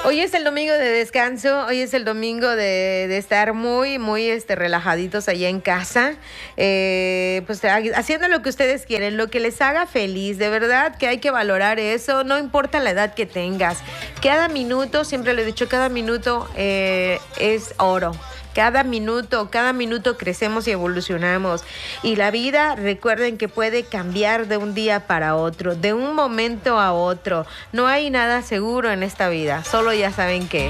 Hoy es el domingo de descanso, hoy es el domingo de estar muy relajaditos allá en casa, pues haciendo lo que ustedes quieren, lo que les haga feliz. De verdad que hay que valorar eso, no importa la edad que tengas. Cada minuto, siempre lo he dicho, cada minuto es oro. Cada minuto crecemos y evolucionamos. Y la vida, recuerden que puede cambiar de un día para otro, de un momento a otro. No hay nada seguro en esta vida, solo ya saben qué.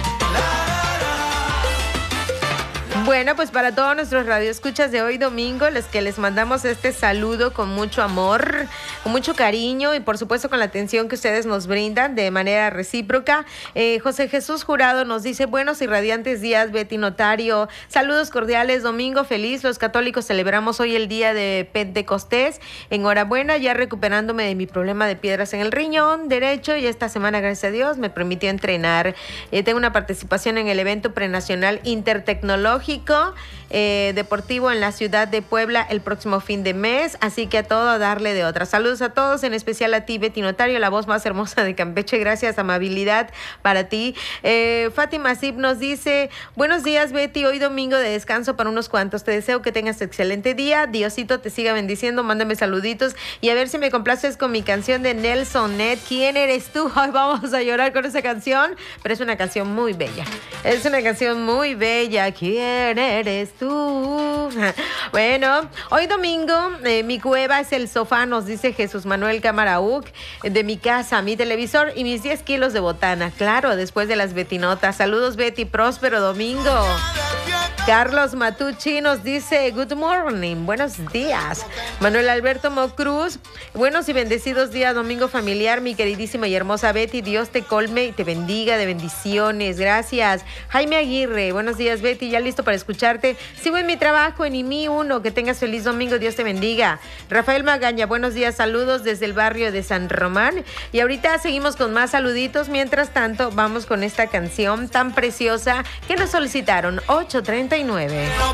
Bueno, pues para todos nuestros radioescuchas de hoy domingo, los que les mandamos este saludo con mucho amor, con mucho cariño y por supuesto con la atención que ustedes nos brindan de manera recíproca. José Jesús Jurado nos dice: buenos y radiantes días, Betty Notario. Saludos cordiales, domingo feliz. Los católicos celebramos hoy el día de Pentecostés. Enhorabuena, ya recuperándome de mi problema de piedras en el riñón derecho, y esta semana, gracias a Dios, me permitió entrenar. Tengo una participación en el evento prenacional intertecnológico deportivo en la ciudad de Puebla el próximo fin de mes, así que a todo darle de otra. Saludos a todos, en especial a ti, Betty Notario, la voz más hermosa de Campeche. Gracias, amabilidad para ti. Fátima Sip nos dice: buenos días, Betty, hoy domingo de descanso para unos cuantos, te deseo que tengas excelente día, Diosito te siga bendiciendo, mándame saluditos y a ver si me complaces con mi canción de Nelson Ned, ¿Quién eres tú? Hoy vamos a llorar con esa canción, pero es una canción muy bella, es una canción muy bella. ¿Quién eres tú? Bueno, hoy domingo, mi cueva es el sofá, nos dice Jesús Manuel Camaraúc, de mi casa, mi televisor y mis 10 kilos de botana. Claro, después de las Betinotas. Saludos, Betty, próspero domingo. Carlos Matucci nos dice: good morning, buenos días. Manuel Alberto Mocruz: buenos y bendecidos días, domingo familiar, mi queridísima y hermosa Betty, Dios te colme y te bendiga de bendiciones, gracias. Jaime Aguirre: buenos días, Betty, ya listo para escucharte, sigo en mi trabajo en IMI 1, que tengas feliz domingo, Dios te bendiga. Rafael Magaña: buenos días, saludos desde el barrio de San Román, y ahorita seguimos con más saluditos. Mientras tanto, vamos con esta canción tan preciosa que nos solicitaron, 839.